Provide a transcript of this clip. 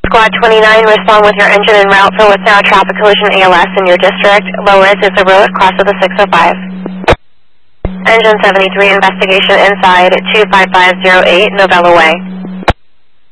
Squad 29, respond with your engine en route for what's now a traffic collision ALS in your district. Low risk is the road, cross of the 605. Engine 73, investigation inside 25508, Novella Way.